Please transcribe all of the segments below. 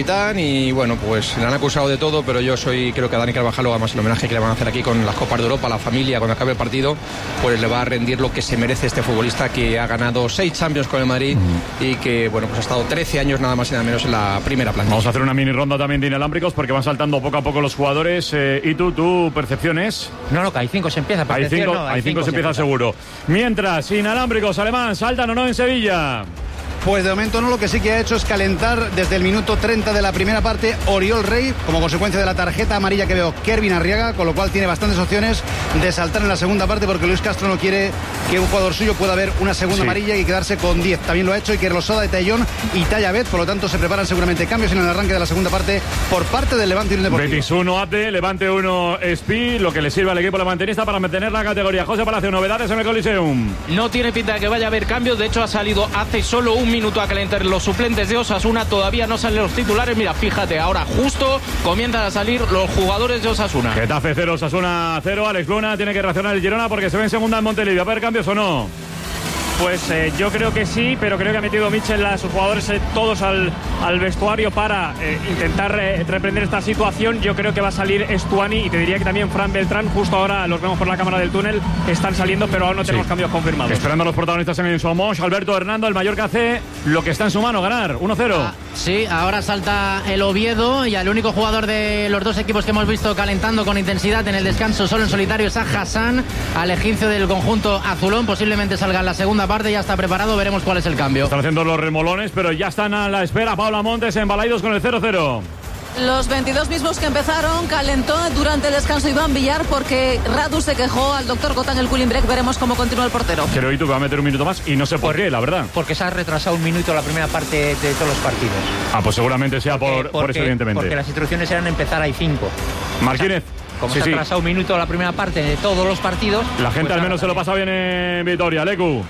capitán y bueno, pues le han acusado de todo, pero yo creo que a Dani Carvajal, además el homenaje que le van a hacer aquí con las Copas de Europa, la familia, cuando acabe el partido, pues le va a rendir lo que se merece este futbolista que ha ganado 6 Champions con el Madrid y que, bueno, pues ha estado 13 años nada más y nada menos en la primera plantilla. Vamos a hacer una mini ronda también de inalámbricos porque van saltando poco a poco los jugadores. ¿Y tu percepción es? No, que hay 5 se empieza. Hay 5 se empieza seguro. Mientras, inalámbricos, Alemán, ¿saltan o no en Sevilla? Pues de momento no, lo que sí que ha hecho es calentar desde el minuto 30 de la primera parte Oriol Rey, como consecuencia de la tarjeta amarilla que veo Kervin Arriaga, con lo cual tiene bastantes opciones de saltar en la segunda parte porque Luis Castro no quiere que un jugador suyo pueda ver una segunda amarilla y quedarse con 10. También lo ha hecho Iker Losada, de Tellón y Tayabet, por lo tanto se preparan seguramente cambios en el arranque de la segunda parte por parte del Levante Unión Deportiva. Betis 1 AT, Levante 1 Espi, lo que le sirve al equipo levantinista para mantener la categoría. José Palacio, novedades en el Coliseum. No tiene pinta de que vaya a haber cambios, de hecho ha salido hace solo un minuto a calentar los suplentes de Osasuna, todavía no salen los titulares. Mira, fíjate, ahora justo comienzan a salir los jugadores de Osasuna. Getafe 0, Osasuna 0. Alex Luna tiene que reaccionar el Girona porque se ve en segunda en Montelivi. ¿Va a haber cambios o no? Pues yo creo que sí, pero creo que ha metido Michel a sus jugadores todos al vestuario para intentar reprender esta situación. Yo creo que va a salir Estuani y te diría que también Fran Beltrán. Justo ahora los vemos por la cámara del túnel, están saliendo, pero aún no tenemos cambios confirmados. Esperando a los protagonistas en Somos. Alberto Hernando, el Mallorca hace lo que está en su mano, ganar 1-0. Sí, ahora salta el Oviedo y el único jugador de los dos equipos que hemos visto calentando con intensidad en el descanso solo en solitario es a Hassan, al egipcio del conjunto azulón. Posiblemente salga en la segunda parte, ya está preparado, veremos cuál es el cambio. Están haciendo los remolones, pero ya están a la espera. Paula Montes en Balaidos con el 0-0. Los 22 mismos que empezaron, calentó durante el descanso Iván Villar porque Radu se quejó al doctor Gotán el cooling break. Veremos cómo continúa el portero. Creo que va a meter un minuto más y no sé por qué, la verdad. Porque se ha retrasado un minuto la primera parte de todos los partidos. Pues seguramente sea por eso, evidentemente. Porque las instrucciones eran empezar ahí 5. Martínez. Como se ha atrasado un minuto la primera parte de todos los partidos. La gente al menos se lo pasa bien en Vitoria. Lecu.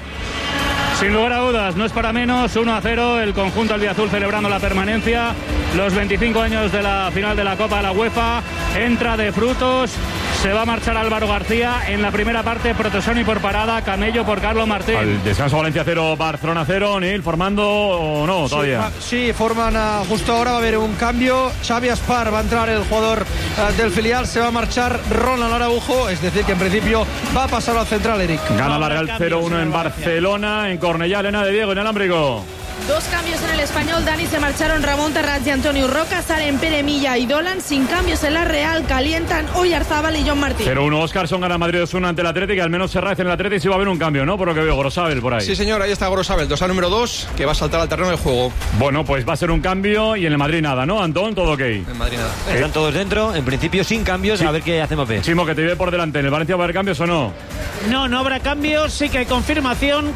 Sin lugar a dudas, no es para menos, 1-0, el conjunto albiazul celebrando la permanencia, los 25 años de la final de la Copa de la UEFA, entra de frutos, se va a marchar Álvaro García en la primera parte, Protesoni por parada, Camello por Carlos Martín. Al descanso Valencia 0, Barcelona 0, Nil, ¿formando o no todavía? Sí, forman justo ahora, va a haber un cambio, Xavi Aspar va a entrar el jugador del filial, se va a marchar Ronald Araujo, es decir que en principio va a pasar al central, Eric. Gana la Real 0-1 en Barcelona, en Cornellá, Elena de Diego, inalámbrico. 2 cambios en el Español, Dani, se marcharon Ramón Terrats y Antonio Roca, salen Pere Milla y Dolan, sin cambios en la Real, calientan Oyarzábal y John Martín. 0-1 Oscarson, gana Madrid 2-1 ante el Atlético, y al menos Serraiz en el Atlético sí va a haber un cambio, ¿no? Por lo que veo, Gorosabel por ahí. Sí, señor, ahí está Gorosabel, dorsal número 2, que va a saltar al terreno del juego. Bueno, pues va a ser un cambio y en el Madrid nada, ¿no, Antón? Todo ok. En Madrid nada. Están todos dentro, en principio sin cambios, a ver qué hacemos. Chimo, que te ve por delante, ¿en el Valencia va a haber cambios o no? No habrá cambios, sí que hay confirmación,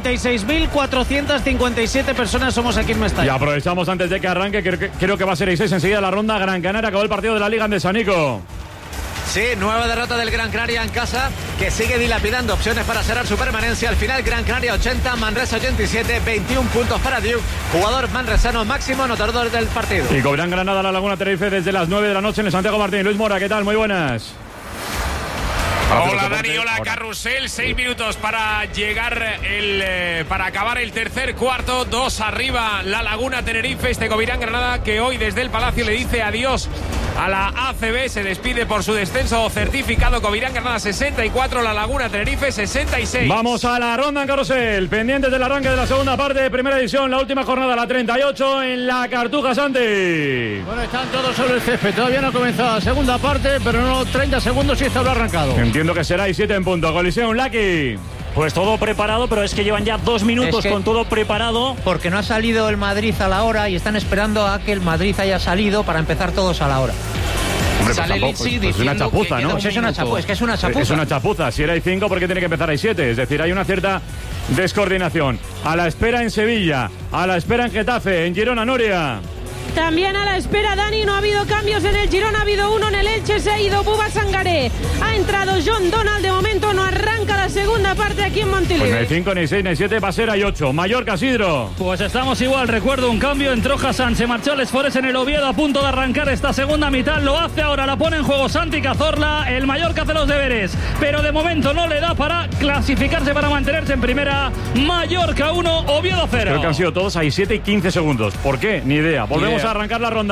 46.457 personas somos aquí en Mestalla. Y aprovechamos antes de que arranque, creo que va a ser 6 enseguida la ronda. Gran Canaria acabó el partido de la Liga de Sanico. Sí, nueva derrota del Gran Canaria en casa, que sigue dilapidando opciones para cerrar su permanencia. Al final, Gran Canaria 80, Manresa 87, 21 puntos para Diu, jugador manresano máximo anotador del partido. Y cobran Granada la Laguna Tenerife desde las 9 de la noche en el Santiago Martín. Luis Mora, ¿qué tal? Muy buenas. Hola Dani, hola Carrusel, 6 minutos para llegar para acabar el tercer cuarto, 2 arriba la Laguna Tenerife, este Covirán Granada que hoy desde el Palacio le dice adiós a la ACB, se despide por su descenso certificado. Covirán Granada 64, la Laguna Tenerife 66. Vamos a la ronda en Carrusel, pendientes del arranque de la segunda parte de primera edición, la última jornada, la 38 en la Cartuja Santi. Bueno, están todos sobre el césped, todavía no ha comenzado la segunda parte, pero no 30 segundos y esto lo ha arrancado. Entiendo que será y 7 en punto. Coliseum, Lucky. Pues todo preparado, pero es que llevan ya 2 minutos con todo preparado. Porque no ha salido el Madrid a la hora y están esperando a que el Madrid haya salido para empezar todos a la hora. Hombre, pues tampoco, pues una chapuza, ¿no? Pues es una chapuza, es que es una chapuza. Es una chapuza. Si era 5, ¿por qué tiene que empezar a 7? Es decir, hay una cierta descoordinación. A la espera en Sevilla, a la espera en Getafe, en Girona, Nuria. También a la espera, Dani, no ha habido cambios en el Girona, ha habido uno en el Elche, se ha ido Buba Sangaré. Ha entrado John Donald, de momento no arranca la segunda parte aquí en Montilivi. Pues no hay 5, ni 6, ni 7, va a ser hay 8. Mallorca, Sidro. Pues estamos igual, recuerdo un cambio, entró Hassan, se marchó Les Forest en el Oviedo a punto de arrancar esta segunda mitad, lo hace ahora, la pone en juego Santi Cazorla, el Mallorca hace los deberes, pero de momento no le da para clasificarse, para mantenerse en primera. Mallorca 1, Oviedo 0. Creo que han sido todos a 7 y 15 segundos. ¿Por qué? Ni idea. Volvemos a arrancar la ronda.